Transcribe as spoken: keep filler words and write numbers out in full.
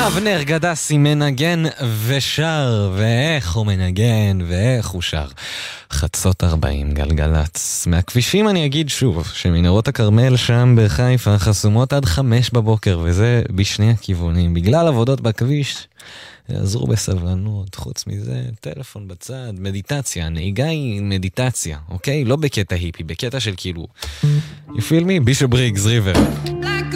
אבנר גדסי מנגן ושר, ואיך הוא מנגן ואיך הוא שר. חצות ארבעים גלגלץ. מהכבישים אני אגיד שוב שמנהרות הכרמל שם בחיפה חסומות עד חמש בבוקר, וזה בשני הכיוונים. בגלל עבודות בכביש, יעזרו בסבלנות. חוץ מזה, טלפון בצד, מדיטציה. נהיגה היא מדיטציה, אוקיי? לא בקטע היפי, בקטע של כאילו, you feel me? בישופ בריגס ריבר.